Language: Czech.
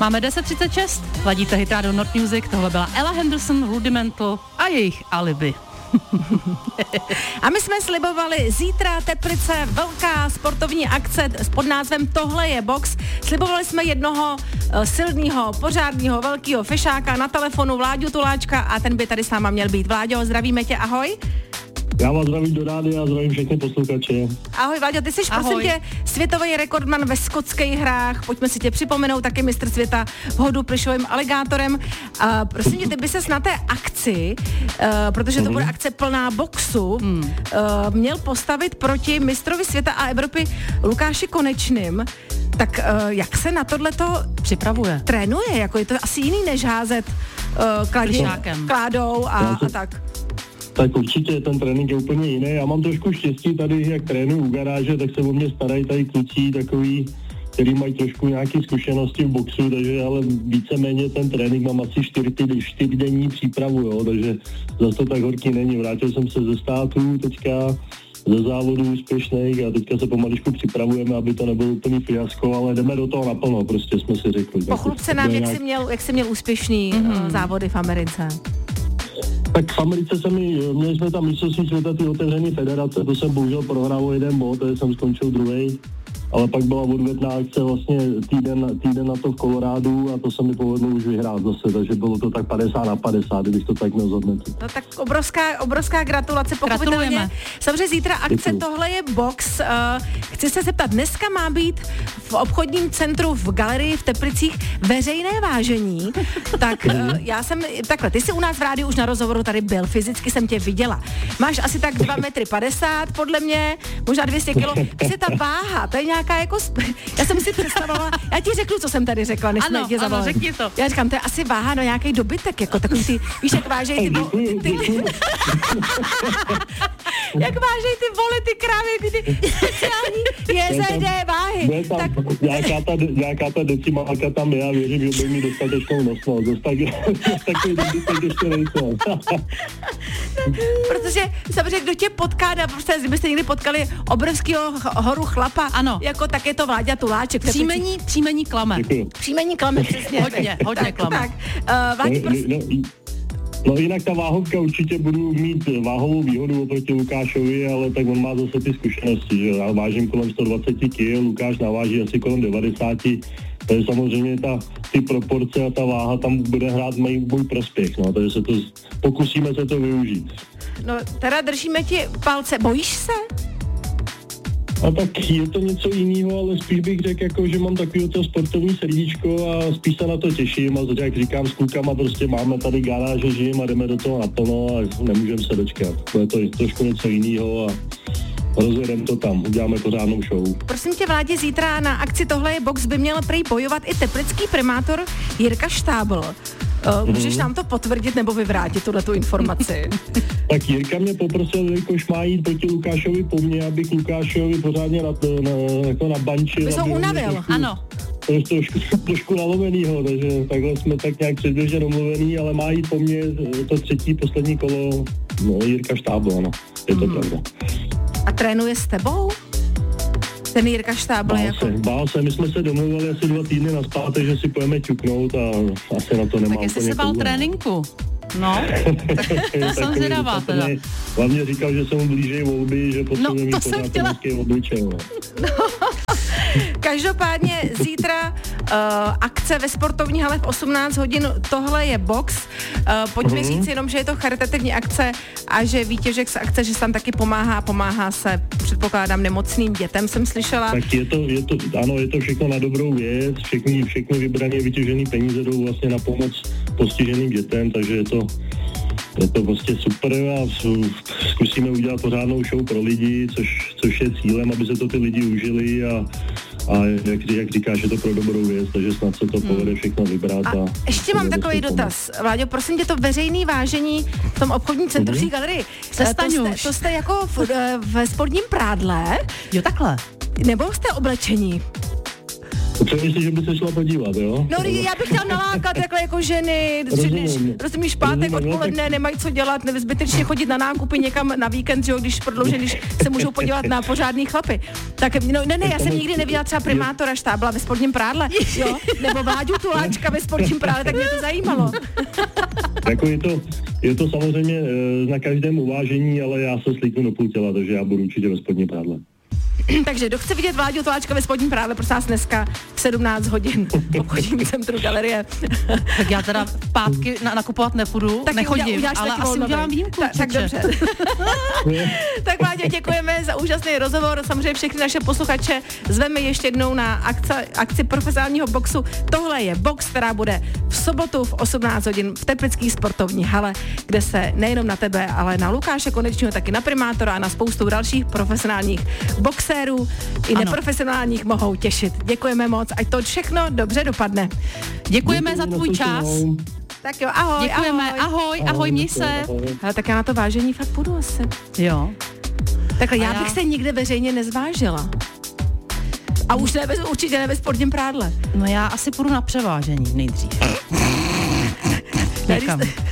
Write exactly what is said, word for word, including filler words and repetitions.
Máme deset třicet šest, ladíte Hit Radio North Music, tohle byla Ella Henderson, Rudimental a jejich Alibi. A my jsme slibovali zítra Teplice, velká sportovní akce pod názvem Tohle je box. Slibovali jsme jednoho uh, silného, pořádného, velkého fešáka na telefonu, Vláďu Tuláčka, a ten by tady s náma měl být. Vláďo, zdravíme tě, ahoj. Já vás zdravím do rádia a zdravím všechny posluchače. Ahoj Vláďo, ty jsi prosím tě světový rekordman ve skotských hrách, pojďme si tě připomenout, taky mistr světa v hodu plišovým aligátorem. A prosím tě, ty by ses na té akci, uh, protože to mm. bude akce plná boxu, mm. uh, měl postavit proti mistrovi světa a Evropy Lukáši Konečným. Tak uh, jak se na tohleto připravuje? Trénuje, jako je to asi jiný než házet uh, kladí, kládou a, a tak. Tak určitě ten trénink je úplně jiný. Já mám trošku štěstí tady, jak trénuju u garáže, tak se o mě starají tady kluci takový, který mají trošku nějaké zkušenosti v boxu, takže ale víceméně ten trénink mám asi čtyřdenní přípravu, jo, takže zase to tak horký není. Vrátil jsem se ze států teďka, ze závodů úspěšných a teďka se pomaličku připravujeme, aby to nebylo úplný fiasko, ale jdeme do toho naplno, prostě jsme si řekli. Pochlup se nám, jak jsi měl, jak jsi měl úspěšný mm-hmm. závody v Americe. Tak v Americe jsem mi, měli jsme tam mistrovství světa, ty otevřené federace, to jsem bohužel prohrál o jeden bod, takže jsem skončil druhý. Ale pak byla odvetná akce vlastně týden, týden na to v Kolorádu a to se mi povedlo už vyhrát zase, takže bylo to tak padesát na padesát, když to tak měl zhodnotit. No tak obrovská, obrovská gratulace, pochopitelně. Samozřejmě zítra akce Děkuji. Tohle je box. Uh, chci se zeptat, dneska má být v obchodním centru v galerii v Teplicích veřejné vážení. Tak uh, já jsem, takhle, ty jsi u nás v rádiu už na rozhovoru tady byl, fyzicky jsem tě viděla. Máš asi tak dva metry padesát, podle mě, možná dvě stě kilo. Jestli ta váha, to je nějak jako, já jsem si představovala, já ti řeknu, co jsem tady řekla, než jsme tě zavolali. Ano, řekni to. Já říkám, to je asi váha na nějaký dobytek, jako takový ty, víš, jak vážej ty, vo, ty, ty jak vážej ty voly, ty krávy, ty, ty speciální J Z D váhy. Tam, tak... nějaká, ta, nějaká ta decimálka tam je, já věřím, že bude mít dostatečnou nosnost, dost tak, takový dobytek ještě nejsou. Protože samozřejmě, kdo tě potká, a prostě, kdybyste někdy potkali obrovského horu chlapa, ano. Jako tak je to Vláďa Tuláček. Příjmení, příjmení klame. Děkuji. Příjmení klame, přesně. Hodně, hodně tak, klame. Tak, uh, Vláďi, no, prosím. No, no jinak ta váhovka určitě budu mít váhovou výhodu oproti Lukášovi, ale tak on má zase ty zkušenosti, že já vážím kolem sto dvacet kil, Lukáš naváží asi kolem devadesát. To je samozřejmě ta, ty proporce a ta váha tam bude hrát mají můj prospěch, no, takže se to, pokusíme se to využít. No, teda držíme ti palce, bojíš se? A tak je to něco jiného, ale spíš bych řekl, jako, že mám takový to sportovní srdíčko a spíš se na to těším a jak říkám s klukama, prostě máme tady garáže, žijeme a jdeme do toho naplno a nemůžeme se dočkat. To je to trošku něco jiného a rozjedeme to tam, uděláme pořádnou show. Prosím tě, Vládi, zítra na akci Tohle je box by měl prý bojovat i teplický primátor Jirka Štábl. Uh, můžeš nám to potvrdit nebo vyvrátit tuhletu informaci? Tak Jirka mě poprosil, jakož má jít proti Lukášovi po mně, abych Lukášovi pořádně na, na, jako nabančil. By jsou unavil, trošku, ano. To je trošku, trošku nalomenýho, takže takhle jsme tak nějak předběžně domluvený, ale má jít po mně to třetí, poslední kolo no, Jirka Štábl, ano. Je to mm. pravda. A trénuje s tebou? Ten Jirka Štábl bál jako... Se, bál se, my jsme se domluvili asi dva týdny naspátek, že si půjdeme ťuknout a asi na to nemám. Tak jestli se bál tréninku. No, to jsem zvědavá teda. Hlavně říkal, že se mu blíží volby, že potřebuje no, mít pořád chtěla... obličej. No. Každopádně zítra uh, akce ve sportovní hale v osmnáct hodin, tohle je box. Uh, pojďme uh-huh. říct jenom, že je to charitativní akce a že výtěžek z akce, že se tam taky pomáhá, pomáhá se, předpokládám, nemocným dětem, jsem slyšela. Tak je to, je to, ano, je to všechno na dobrou věc, všechny, všechny vybrané vytěžené peníze jdou vlastně na pomoc postiženým dětem, takže je to Je to prostě super a zkusíme udělat pořádnou show pro lidi, což, což je cílem, aby se to ty lidi užili a, a jak, jak říkáš, je to pro dobrou věc, takže snad se to hmm. povede všechno vybrat. A, a ještě mám takový dotaz. Vláďo, prosím tě, to veřejný vážení v tom obchodním centru mm-hmm. galerii, to jste, to jste jako v, ve spodním prádle? Jo, takhle. Nebo jste oblečení? Co myslíš, že by se šla podívat, jo? No, já bych chtěla nalákat takhle jako ženy, když, rozumíš, pátek odpoledne, nemají co dělat, zbytečně chodit na nákupy někam na víkend, že jo, když prodlouží, když se můžou podívat na pořádný chlapy. Tak, no, ne, ne, já jsem nikdy neviděla třeba primátora Štábla ve spodním prádle, jo, nebo Vláďu Tuláčka ve spodním prádle, tak mě to zajímalo. Jako je to, je to samozřejmě na každém uvážení, ale já se slíknu do půl těla, takže já budu určitě ve spodním prádle. Takže kdo chce vidět Vláďu Tuláčka ve spodním prádle, prosím vás, dneska v sedmnáct hodin v obchodním centru Galerie. Tak já teda v pátky na, nakupovat nepůjdu, tak nechodím, udělá, ale asi volnový. Udělám výjimku. Ta, tak dobře. Tak Vláďo, děkujeme za úžasný rozhovor. Samozřejmě všechny naše posluchače zveme ještě jednou na akci, akci profesionálního boxu. Tohle je box, která bude v sobotu v osmnáct hodin v Teplické sportovní hale, kde se nejenom na tebe, ale na Lukáše Konečního, taky na primátora a na spoustu dalších profesionálních boxérů i ano. neprofesionálních mohou těšit. Děkujeme moc, ať to všechno dobře dopadne. Děkujeme Děkuji za tvůj čas. Tak jo, ahoj, Děkujeme, ahoj, ahoj, ahoj, měj se. Ale tak já na to vážení fakt půjdu asi. Jo. Takhle, já, já bych se nikde veřejně nezvážila. A už ne, určitě ne ve spodním prádle. No já asi půjdu na převážení nejdřív. Někam.